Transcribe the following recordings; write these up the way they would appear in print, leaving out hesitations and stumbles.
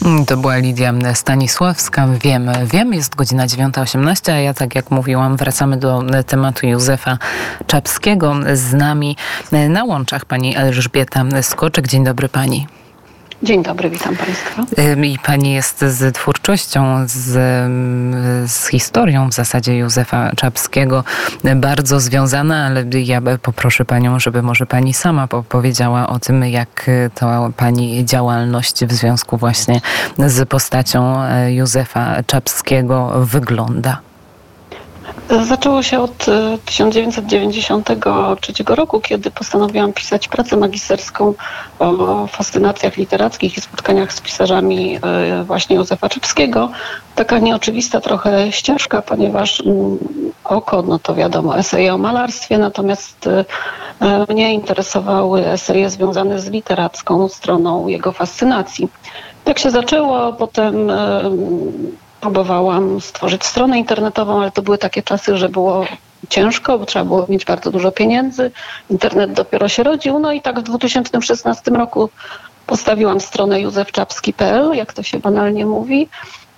To była Lidia Stanisławska. Wiem, jest godzina 9:18, a ja, tak jak mówiłam, wracamy do tematu Józefa Czapskiego. Z nami na łączach pani Elżbieta Skoczek. Dzień dobry pani. Dzień dobry, witam państwa. I pani jest z twórczością, z historią w zasadzie Józefa Czapskiego bardzo związana, ale ja poproszę panią, żeby może pani sama powiedziała o tym, jak to pani działalność w związku właśnie z postacią Józefa Czapskiego wygląda. Zaczęło się od 1993 roku, kiedy postanowiłam pisać pracę magisterską o fascynacjach literackich i spotkaniach z pisarzami właśnie Józefa Czapskiego. Taka nieoczywista trochę ścieżka, ponieważ oko, no to wiadomo, eseje o malarstwie, natomiast mnie interesowały eseje związane z literacką stroną jego fascynacji. Tak się zaczęło, potem próbowałam stworzyć stronę internetową, ale to były takie czasy, że było ciężko, bo trzeba było mieć bardzo dużo pieniędzy. Internet dopiero się rodził. No i tak w 2016 roku postawiłam stronę józefczapski.pl, jak to się banalnie mówi,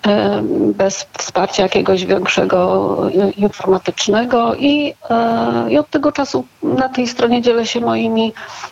bez wsparcia jakiegoś większego informatycznego i od tego czasu na tej stronie dzielę się moimi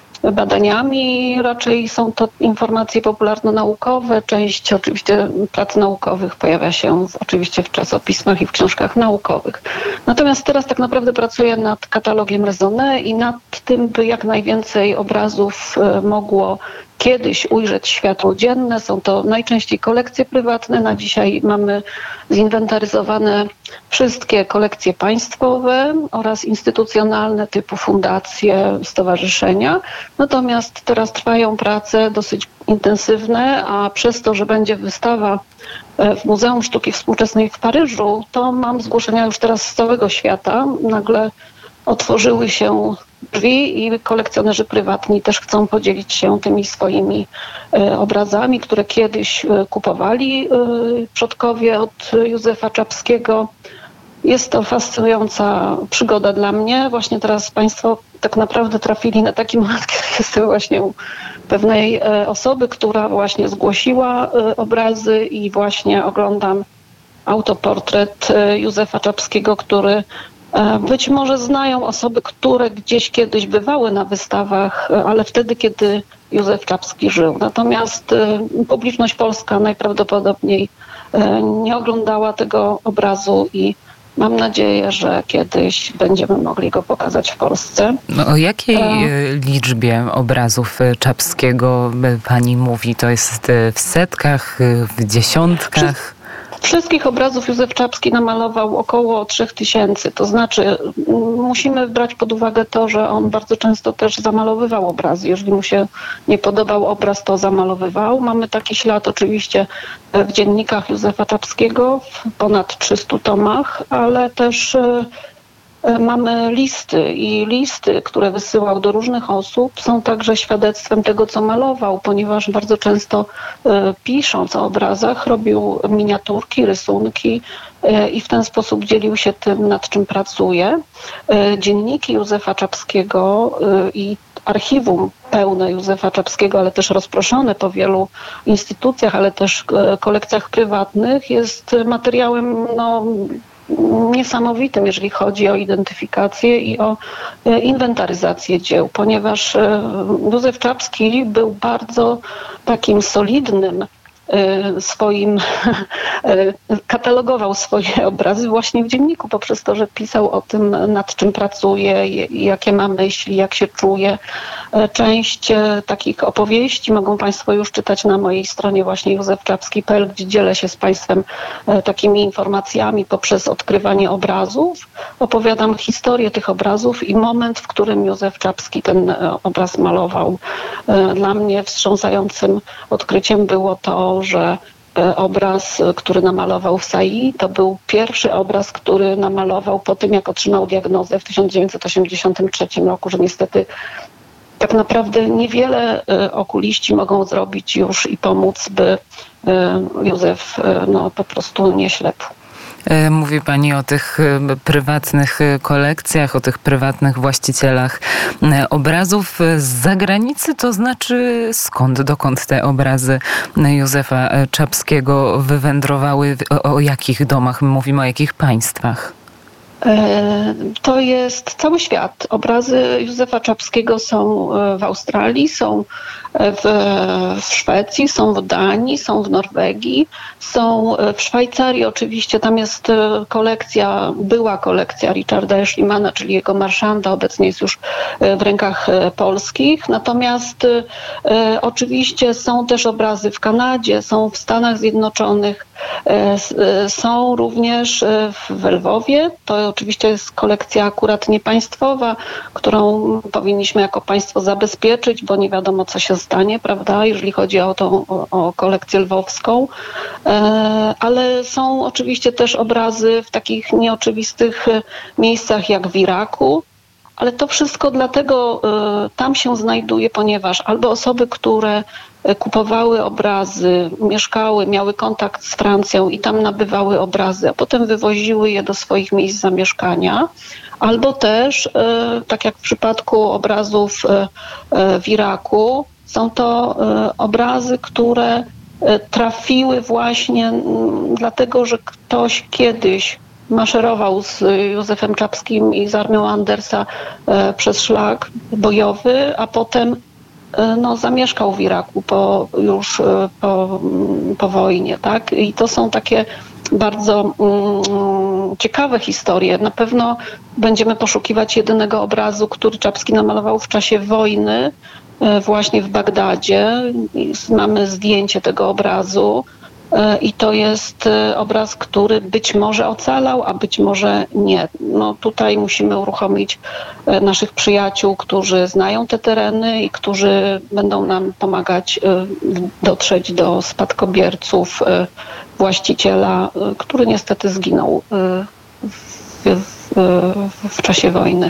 badaniami. Raczej są to informacje popularno-naukowe. Część oczywiście prac naukowych pojawia się oczywiście w czasopismach i w książkach naukowych. Natomiast teraz tak naprawdę pracuję nad katalogiem Raisonnet i nad tym, by jak najwięcej obrazów mogło kiedyś ujrzeć światło dzienne. Są to najczęściej kolekcje prywatne. Na dzisiaj mamy zinwentaryzowane wszystkie kolekcje państwowe oraz instytucjonalne typu fundacje, stowarzyszenia. Natomiast teraz trwają prace dosyć intensywne, a przez to, że będzie wystawa w Muzeum Sztuki Współczesnej w Paryżu, to mam zgłoszenia już teraz z całego świata. Nagle otworzyły się drzwi i kolekcjonerzy prywatni też chcą podzielić się tymi swoimi obrazami, które kiedyś kupowali przodkowie od Józefa Czapskiego. Jest to fascynująca przygoda dla mnie. Właśnie teraz państwo tak naprawdę trafili na taki moment, kiedy jestem właśnie u pewnej osoby, która właśnie zgłosiła obrazy i właśnie oglądam autoportret Józefa Czapskiego, który być może znają osoby, które gdzieś kiedyś bywały na wystawach, ale wtedy, kiedy Józef Czapski żył. Natomiast publiczność polska najprawdopodobniej nie oglądała tego obrazu i mam nadzieję, że kiedyś będziemy mogli go pokazać w Polsce. No, o jakiej liczbie obrazów Czapskiego pani mówi? To jest w setkach, w dziesiątkach? Wszystkich obrazów Józef Czapski namalował około 3000. To znaczy musimy brać pod uwagę to, że on bardzo często też zamalowywał obrazy. Jeżeli mu się nie podobał obraz, to zamalowywał. Mamy taki ślad oczywiście w dziennikach Józefa Czapskiego w ponad 300 tomach, ale też mamy listy i listy, które wysyłał do różnych osób, są także świadectwem tego, co malował, ponieważ bardzo często pisząc o obrazach robił miniaturki, rysunki i w ten sposób dzielił się tym, nad czym pracuje. Dzienniki Józefa Czapskiego i archiwum pełne Józefa Czapskiego, ale też rozproszone po wielu instytucjach, ale też kolekcjach prywatnych, jest materiałem niesamowitym, jeżeli chodzi o identyfikację i o inwentaryzację dzieł, ponieważ Józef Czapski był bardzo takim solidnym katalogował swoje obrazy właśnie w dzienniku, poprzez to, że pisał o tym, nad czym pracuje, jakie ma myśli, jak się czuje. Część takich opowieści mogą państwo już czytać na mojej stronie właśnie józefczapski.pl, gdzie dzielę się z państwem takimi informacjami poprzez odkrywanie obrazów. Opowiadam historię tych obrazów i moment, w którym Józef Czapski ten obraz malował. Dla mnie wstrząsającym odkryciem było to, że obraz, który namalował w Sai, to był pierwszy obraz, który namalował po tym, jak otrzymał diagnozę w 1983 roku, że niestety tak naprawdę niewiele okuliści mogą zrobić już i pomóc, by Józef po prostu nie ślepł. Mówi pani o tych prywatnych kolekcjach, o tych prywatnych właścicielach obrazów z zagranicy, to znaczy dokąd te obrazy Józefa Czapskiego wywędrowały? O jakich domach mówimy, o jakich państwach? To jest cały świat. Obrazy Józefa Czapskiego są w Australii, są w Szwecji, są w Danii, są w Norwegii, są w Szwajcarii. Oczywiście tam jest była kolekcja Richarda Schliemana, czyli jego marszanda, obecnie jest już w rękach polskich. Natomiast oczywiście są też obrazy w Kanadzie, są w Stanach Zjednoczonych, są również w Lwowie. To oczywiście jest kolekcja akurat niepaństwowa, którą powinniśmy jako państwo zabezpieczyć, bo nie wiadomo, co się stanie, prawda, jeżeli chodzi o kolekcję lwowską. Ale są oczywiście też obrazy w takich nieoczywistych miejscach jak w Iraku. Ale to wszystko dlatego tam się znajduje, ponieważ albo osoby, które kupowały obrazy, mieszkały, miały kontakt z Francją i tam nabywały obrazy, a potem wywoziły je do swoich miejsc zamieszkania, albo też, tak jak w przypadku obrazów w Iraku, są to obrazy, które trafiły właśnie dlatego, że ktoś kiedyś maszerował z Józefem Czapskim i z armią Andersa przez szlak bojowy, a potem zamieszkał w Iraku po wojnie, tak? I to są takie bardzo ciekawe historie. Na pewno będziemy poszukiwać jedynego obrazu, który Czapski namalował w czasie wojny, właśnie w Bagdadzie. Mamy zdjęcie tego obrazu. I to jest obraz, który być może ocalał, a być może nie. Tutaj musimy uruchomić naszych przyjaciół, którzy znają te tereny i którzy będą nam pomagać dotrzeć do spadkobierców właściciela, który niestety zginął w czasie wojny.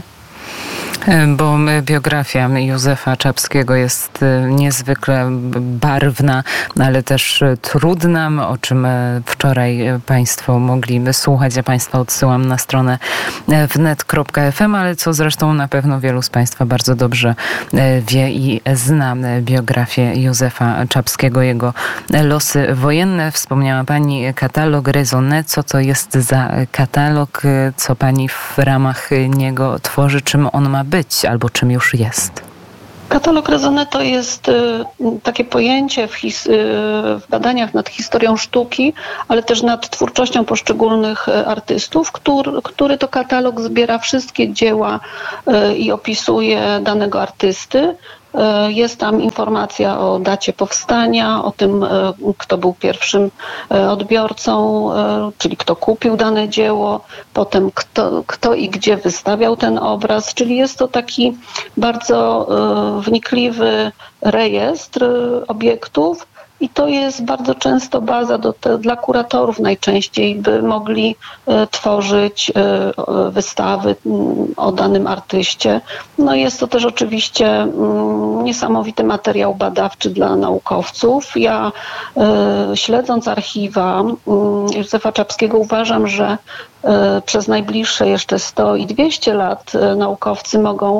Bo biografia Józefa Czapskiego jest niezwykle barwna, ale też trudna, o czym wczoraj Państwo mogli słuchać. Ja Państwa odsyłam na stronę wnet.fm, ale co zresztą na pewno wielu z Państwa bardzo dobrze wie i zna biografię Józefa Czapskiego, jego losy wojenne. Wspomniała Pani katalog Raisonnet. Co to jest za katalog? Co Pani w ramach niego tworzy? Czym on ma być albo czym już jest? Katalog Raisonnet to jest takie pojęcie w badaniach nad historią sztuki, ale też nad twórczością poszczególnych artystów, który to katalog zbiera wszystkie dzieła i opisuje danego artysty. Jest tam informacja o dacie powstania, o tym, kto był pierwszym odbiorcą, czyli kto kupił dane dzieło, potem kto i gdzie wystawiał ten obraz, czyli jest to taki bardzo wnikliwy rejestr obiektów. I to jest bardzo często baza dla kuratorów najczęściej, by mogli tworzyć wystawy o danym artyście. Jest to też oczywiście niesamowity materiał badawczy dla naukowców. Ja śledząc archiwa Józefa Czapskiego uważam, że przez najbliższe jeszcze 100 i 200 lat naukowcy mogą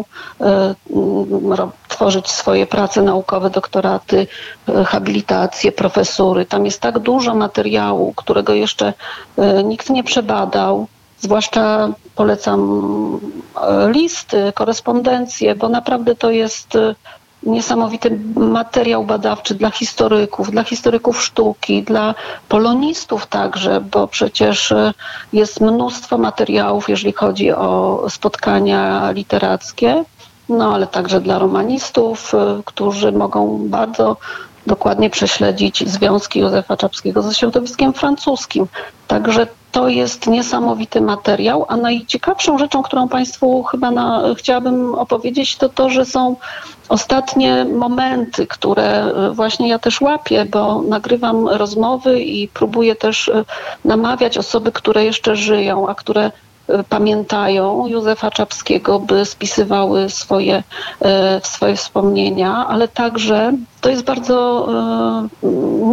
tworzyć swoje prace naukowe, doktoraty, habilitacje, profesury. Tam jest tak dużo materiału, którego jeszcze nikt nie przebadał. Zwłaszcza polecam listy, korespondencje, bo naprawdę to jest niesamowity materiał badawczy dla historyków sztuki, dla polonistów także, bo przecież jest mnóstwo materiałów, jeżeli chodzi o spotkania literackie, ale także dla romanistów, którzy mogą bardzo dokładnie prześledzić związki Józefa Czapskiego ze środowiskiem francuskim. Także to jest niesamowity materiał, a najciekawszą rzeczą, którą Państwu chyba chciałabym opowiedzieć, to to, że są ostatnie momenty, które właśnie ja też łapię, bo nagrywam rozmowy i próbuję też namawiać osoby, które jeszcze żyją, a które pamiętają Józefa Czapskiego, by spisywały swoje wspomnienia, ale także to jest bardzo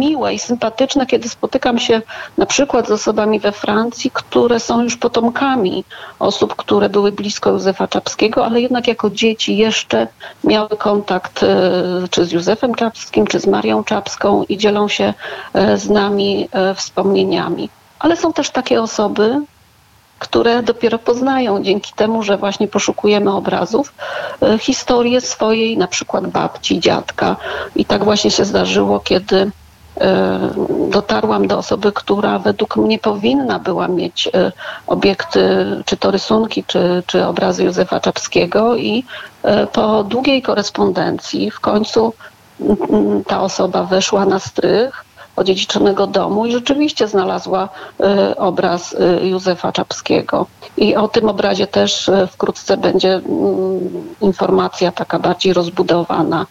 miłe i sympatyczne, kiedy spotykam się na przykład z osobami we Francji, które są już potomkami osób, które były blisko Józefa Czapskiego, ale jednak jako dzieci jeszcze miały kontakt czy z Józefem Czapskim, czy z Marią Czapską i dzielą się z nami wspomnieniami. Ale są też takie osoby, które dopiero poznają dzięki temu, że właśnie poszukujemy obrazów, historię swojej na przykład babci, dziadka. I tak właśnie się zdarzyło, kiedy dotarłam do osoby, która według mnie powinna była mieć obiekty, czy to rysunki, czy obrazy Józefa Czapskiego i po długiej korespondencji w końcu ta osoba weszła na strych odziedziczonego domu i rzeczywiście znalazła obraz Józefa Czapskiego. I o tym obrazie też wkrótce będzie informacja taka bardziej rozbudowana,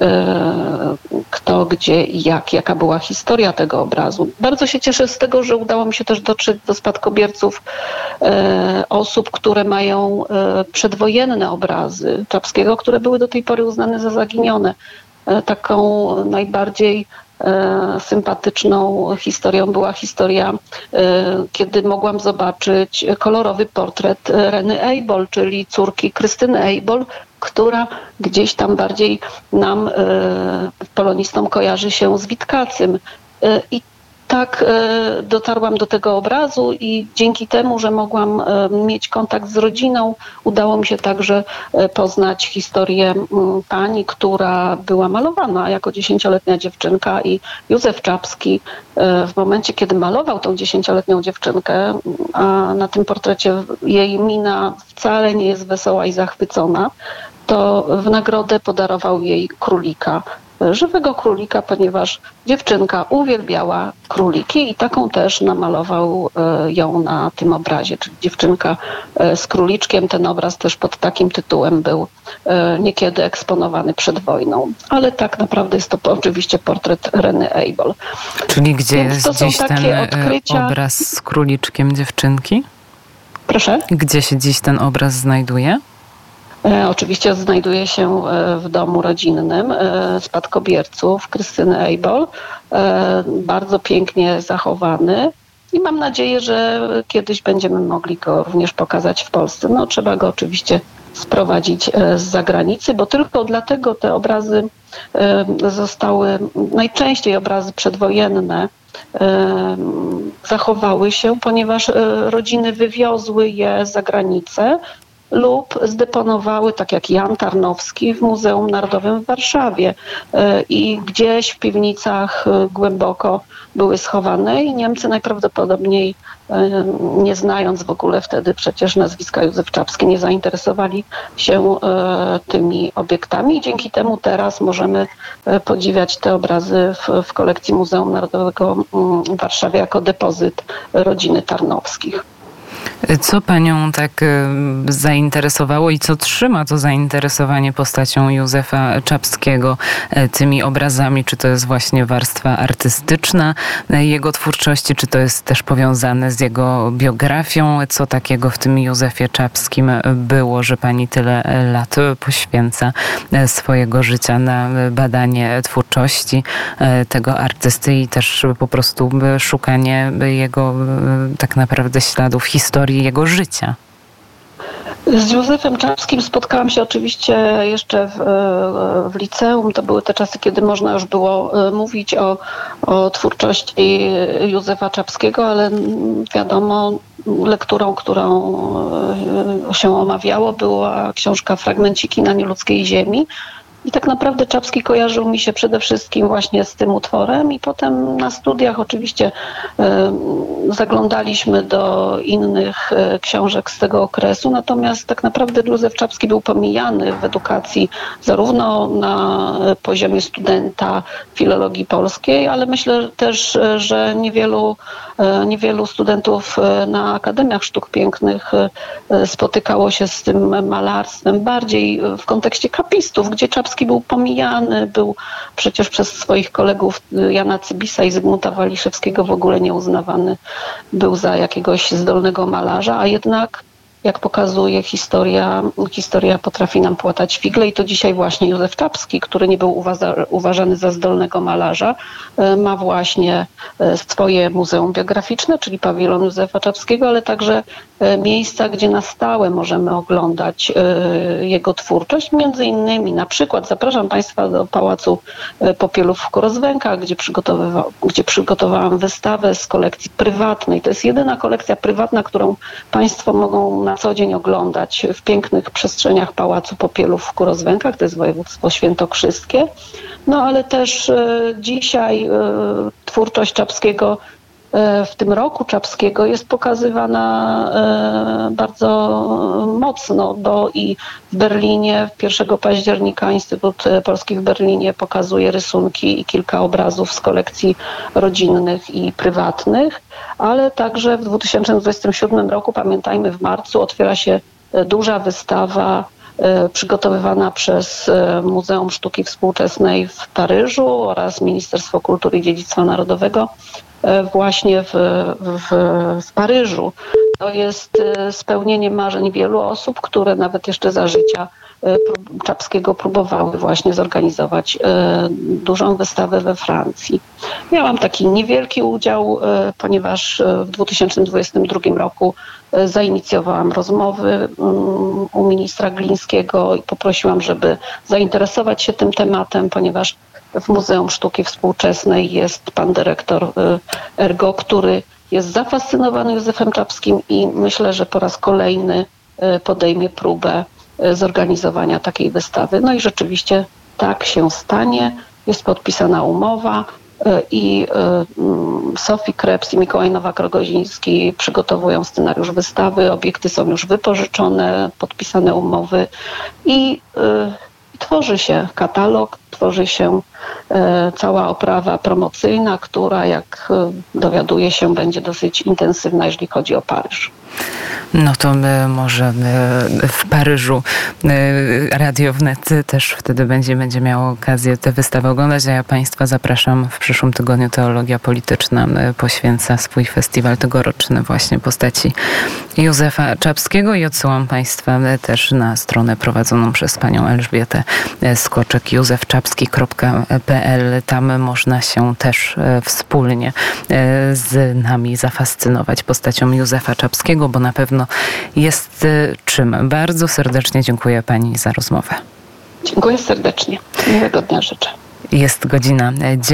kto, gdzie i jak, jaka była historia tego obrazu. Bardzo się cieszę z tego, że udało mi się też dotrzeć do spadkobierców osób, które mają przedwojenne obrazy Czapskiego, które były do tej pory uznane za zaginione. Taką najbardziej sympatyczną historią była historia, kiedy mogłam zobaczyć kolorowy portret Reny Eibold, czyli córki Krystyny Eibold, która gdzieś tam bardziej nam, polonistom, kojarzy się z Witkacym. I tak dotarłam do tego obrazu i dzięki temu, że mogłam mieć kontakt z rodziną, udało mi się także poznać historię pani, która była malowana jako 10-letnia dziewczynka i Józef Czapski w momencie, kiedy malował tą 10-letnią dziewczynkę, a na tym portrecie jej mina wcale nie jest wesoła i zachwycona, to w nagrodę podarował jej królika. Żywego królika, ponieważ dziewczynka uwielbiała króliki i taką też namalował ją na tym obrazie, czyli dziewczynka z króliczkiem. Ten obraz też pod takim tytułem był niekiedy eksponowany przed wojną. Ale tak naprawdę jest to oczywiście portret Reny Eibold. Czyli gdzie jest gdzieś ten obraz z króliczkiem dziewczynki? Proszę? Gdzie się dziś ten obraz znajduje? Oczywiście znajduje się w domu rodzinnym spadkobierców Krystyny Eibold. Bardzo pięknie zachowany i mam nadzieję, że kiedyś będziemy mogli go również pokazać w Polsce. No, trzeba go oczywiście sprowadzić z zagranicy, bo tylko dlatego te obrazy zostały, najczęściej obrazy przedwojenne, zachowały się, ponieważ rodziny wywiozły je za granicę lub zdeponowały, tak jak Jan Tarnowski, w Muzeum Narodowym w Warszawie. I gdzieś w piwnicach głęboko były schowane i Niemcy najprawdopodobniej, nie znając w ogóle wtedy przecież nazwiska Józef Czapski, nie zainteresowali się tymi obiektami i dzięki temu teraz możemy podziwiać te obrazy w kolekcji Muzeum Narodowego w Warszawie jako depozyt rodziny Tarnowskich. Co panią tak zainteresowało i co trzyma to zainteresowanie postacią Józefa Czapskiego, tymi obrazami? Czy to jest właśnie warstwa artystyczna jego twórczości, czy to jest też powiązane z jego biografią? Co takiego w tym Józefie Czapskim było, że pani tyle lat poświęca swojego życia na badanie twórczości tego artysty i też po prostu szukanie jego tak naprawdę śladów historii jego życia? Z Józefem Czapskim spotkałam się oczywiście jeszcze w liceum. To były te czasy, kiedy można już było mówić o twórczości Józefa Czapskiego, ale wiadomo, lekturą, którą się omawiało, była książka Fragmenciki na nieludzkiej ziemi. I tak naprawdę Czapski kojarzył mi się przede wszystkim właśnie z tym utworem i potem na studiach oczywiście zaglądaliśmy do innych książek z tego okresu, natomiast tak naprawdę Józef Czapski był pomijany w edukacji zarówno na poziomie studenta filologii polskiej, ale myślę też, że niewielu studentów na Akademiach Sztuk Pięknych spotykało się z tym malarstwem bardziej w kontekście kapistów, gdzie Czapski był pomijany, był przecież przez swoich kolegów Jana Cybisa i Zygmunta Waliszewskiego w ogóle nieuznawany był za jakiegoś zdolnego malarza, a jednak jak pokazuje historia potrafi nam płatać figle i to dzisiaj właśnie Józef Czapski, który nie był uważany za zdolnego malarza, ma właśnie swoje muzeum biograficzne, czyli pawilon Józefa Czapskiego, ale także miejsca, gdzie na stałe możemy oglądać jego twórczość. Między innymi na przykład zapraszam Państwa do Pałacu Popielów w Korozwękach, gdzie przygotowałam wystawę z kolekcji prywatnej. To jest jedyna kolekcja prywatna, którą Państwo mogą na co dzień oglądać w pięknych przestrzeniach Pałacu Popielów w Kurozwękach, to jest województwo świętokrzyskie. No ale też dzisiaj twórczość Czapskiego, w tym roku Czapskiego jest pokazywana bardzo mocno i w Berlinie 1 października Instytut Polski w Berlinie pokazuje rysunki i kilka obrazów z kolekcji rodzinnych i prywatnych, ale także w 2027 roku, pamiętajmy, w marcu otwiera się duża wystawa przygotowywana przez Muzeum Sztuki Współczesnej w Paryżu oraz Ministerstwo Kultury i Dziedzictwa Narodowego właśnie w Paryżu. To jest spełnienie marzeń wielu osób, które nawet jeszcze za życia Czapskiego próbowały właśnie zorganizować dużą wystawę we Francji. Miałam taki niewielki udział, ponieważ w 2022 roku zainicjowałam rozmowy u ministra Glińskiego i poprosiłam, żeby zainteresować się tym tematem, ponieważ w Muzeum Sztuki Współczesnej jest pan dyrektor Ergo, który jest zafascynowany Józefem Czapskim i myślę, że po raz kolejny podejmie próbę zorganizowania takiej wystawy. No i rzeczywiście tak się stanie. Jest podpisana umowa i Sofii Krebs i Mikołaj Nowak-Rogoziński przygotowują scenariusz wystawy. Obiekty są już wypożyczone, podpisane umowy i tworzy się katalog, tworzy się cała oprawa promocyjna, która, jak dowiaduje się, będzie dosyć intensywna, jeżeli chodzi o Paryż. No to może w Paryżu Radio Wnet też wtedy będzie miało okazję tę wystawę oglądać, a ja Państwa zapraszam w przyszłym tygodniu. Teologia Polityczna poświęca swój festiwal tegoroczny właśnie postaci Józefa Czapskiego i odsyłam Państwa też na stronę prowadzoną przez panią Elżbietę Skoczek, józefczapski.pl. Tam można się też wspólnie z nami zafascynować postacią Józefa Czapskiego, bo na pewno jest czym. Bardzo serdecznie dziękuję pani za rozmowę. Dziękuję serdecznie. Miłego dnia życzę. Jest godzina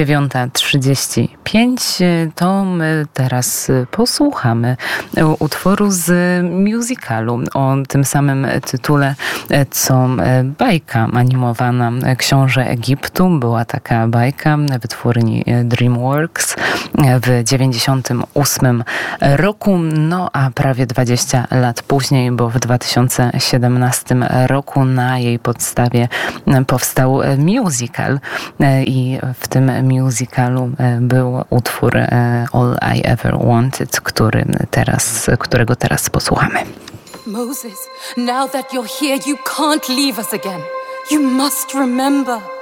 9:35. To my teraz posłuchamy utworu z musicalu o tym samym tytule, co bajka animowana Książę Egiptu. Była taka bajka wytwórni DreamWorks w 1998 roku, no a prawie 20 lat później, bo w 2017 roku na jej podstawie powstał musical. I w tym musicalu był utwór All I Ever Wanted, którego teraz posłuchamy. Moses, now that you're here, you can't leave us again. You must remember.